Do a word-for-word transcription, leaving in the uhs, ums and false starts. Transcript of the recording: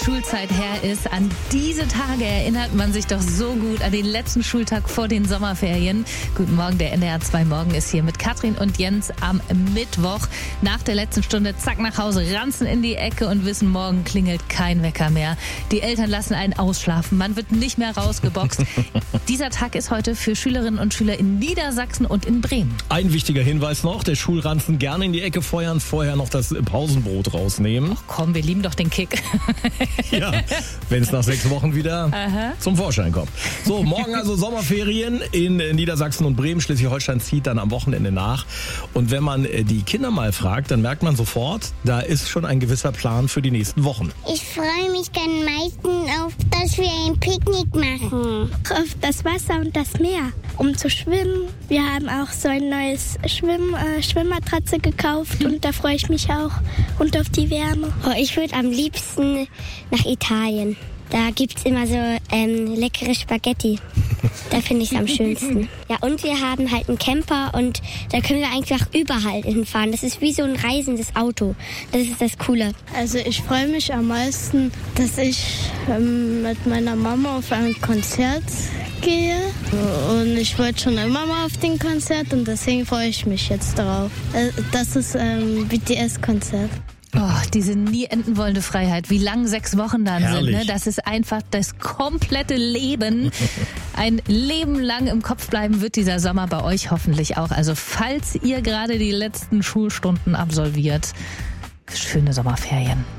Schulzeit her ist. An diese Tage erinnert man sich doch so gut, an den letzten Schultag vor den Sommerferien. Guten Morgen, der N D R zwei Morgen ist hier mit Katrin und Jens am Mittwoch. Nach der letzten Stunde zack nach Hause, ranzen in die Ecke und wissen, morgen klingelt kein Wecker mehr. Die Eltern lassen einen ausschlafen, man wird nicht mehr rausgeboxt. Dieser Tag ist heute für Schülerinnen und Schüler in Niedersachsen und in Bremen. Ein wichtiger Hinweis noch, der Schulranzen gerne in die Ecke feuern, vorher noch das Pausenbrot rausnehmen. Ach komm, wir lieben doch den Kick. Ja, wenn es nach sechs Wochen wieder Aha. zum Vorschein kommt. So, morgen also Sommerferien in Niedersachsen und Bremen. Schleswig-Holstein zieht dann am Wochenende nach. Und wenn man die Kinder mal fragt, dann merkt man sofort, da ist schon ein gewisser Plan für die nächsten Wochen. Ich freue mich am meisten auf, dass wir ein Picknick machen. Auf das Wasser und das Meer, um zu schwimmen. Wir haben auch so ein neues Schwimm, äh, Schwimmmatratze gekauft und da freue ich mich auch und auf die Wärme. Oh, ich würde am liebsten nach Italien. Da gibt's immer so ähm, leckere Spaghetti. Da finde ich es am schönsten. Ja, und wir haben halt einen Camper und da können wir einfach überall hinfahren. Das ist wie so ein reisendes Auto. Das ist das Coole. Also ich freue mich am meisten, dass ich ähm, mit meiner Mama auf ein Konzert gehe. Und ich wollte schon immer mal auf den Konzert und deswegen freue ich mich jetzt darauf. Äh, das ist ähm, B T S-Konzert. Oh, diese nie enden wollende Freiheit, wie lang sechs Wochen dann Herrlich. sind, ne? Das ist einfach das komplette Leben. Ein Leben lang im Kopf bleiben wird dieser Sommer bei euch hoffentlich auch. Also falls ihr gerade die letzten Schulstunden absolviert, schöne Sommerferien.